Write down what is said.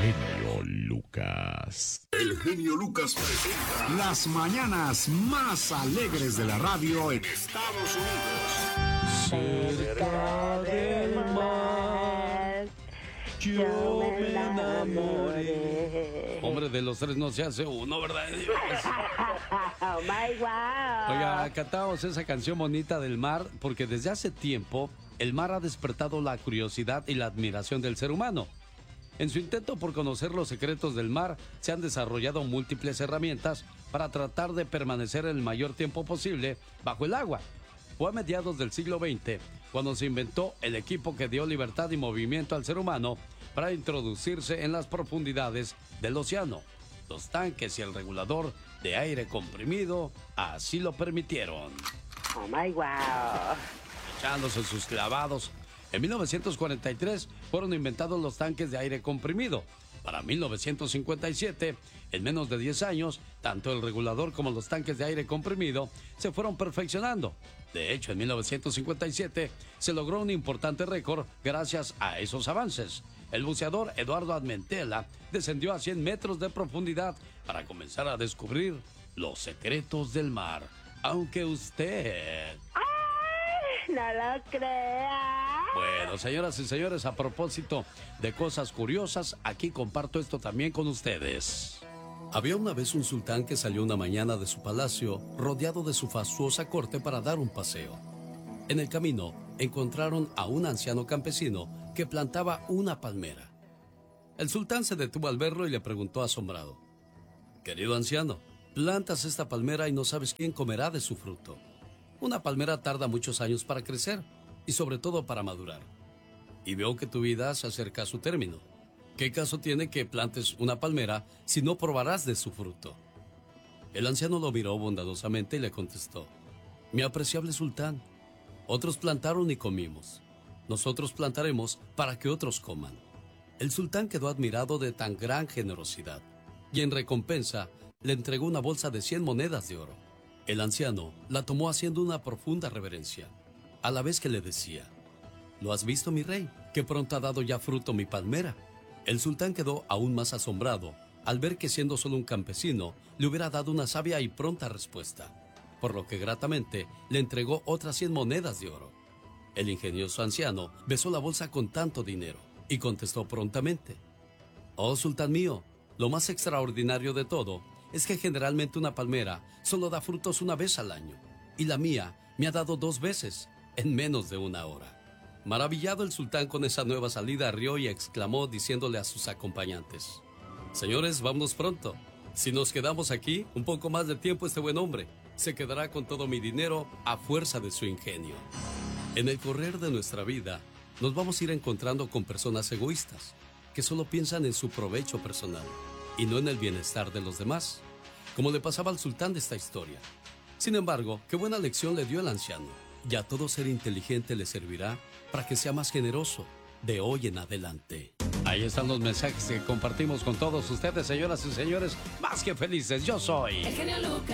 genio Lucas. El genio Lucas presenta las mañanas más alegres de la radio en Estados Unidos. Cerca del mar, yo me enamoré. Hombre, de los tres no se hace uno, ¿verdad? Oh my wow. Oiga, cantamos esa canción bonita del mar porque desde hace tiempo el mar ha despertado la curiosidad y la admiración del ser humano. En su intento por conocer los secretos del mar, se han desarrollado múltiples herramientas para tratar de permanecer el mayor tiempo posible bajo el agua. Fue a mediados del siglo XX cuando se inventó el equipo que dio libertad y movimiento al ser humano para introducirse en las profundidades del océano. Los tanques y el regulador de aire comprimido así lo permitieron. Oh my wow. Echándose sus clavados. En 1943 fueron inventados los tanques de aire comprimido. Para 1957, en menos de 10 años, tanto el regulador como los tanques de aire comprimido se fueron perfeccionando. De hecho, en 1957 se logró un importante récord gracias a esos avances. El buceador Eduardo Armentela descendió a 100 metros de profundidad para comenzar a descubrir los secretos del mar. Aunque usted... No lo crea. Bueno, señoras y señores, a propósito de cosas curiosas, aquí comparto esto también con ustedes. Había una vez un sultán que salió una mañana de su palacio rodeado de su fastuosa corte para dar un paseo. En el camino encontraron a un anciano campesino que plantaba una palmera. El sultán se detuvo al verlo y le preguntó asombrado: «Querido anciano, plantas esta palmera y no sabes quién comerá de su fruto. Una palmera tarda muchos años para crecer y sobre todo para madurar. Y veo que tu vida se acerca a su término. ¿Qué caso tiene que plantes una palmera si no probarás de su fruto?». El anciano lo miró bondadosamente y le contestó: «Mi apreciable sultán, otros plantaron y comimos. Nosotros plantaremos para que otros coman». El sultán quedó admirado de tan gran generosidad y en recompensa le entregó una bolsa de 100 monedas de oro. El anciano la tomó haciendo una profunda reverencia, a la vez que le decía: «¿Lo has visto, mi rey? Que pronto ha dado ya fruto mi palmera». El sultán quedó aún más asombrado al ver que, siendo solo un campesino, le hubiera dado una sabia y pronta respuesta, por lo que gratamente le entregó otras 100 monedas de oro. El ingenioso anciano besó la bolsa con tanto dinero y contestó prontamente: «Oh, sultán mío, lo más extraordinario de todo es que generalmente una palmera solo da frutos una vez al año, y la mía me ha dado 2 veces en menos de una hora». Maravillado, el sultán con esa nueva salida rió y exclamó diciéndole a sus acompañantes: «Señores, vámonos pronto. Si nos quedamos aquí un poco más de tiempo, este buen hombre se quedará con todo mi dinero a fuerza de su ingenio». En el correr de nuestra vida, nos vamos a ir encontrando con personas egoístas, que solo piensan en su provecho personal y no en el bienestar de los demás, como le pasaba al sultán de esta historia. Sin embargo, qué buena lección le dio el anciano, y a todo ser inteligente le servirá para que sea más generoso de hoy en adelante. Ahí están los mensajes que compartimos con todos ustedes, señoras y señores, más que felices. Yo soy el genio Lucas.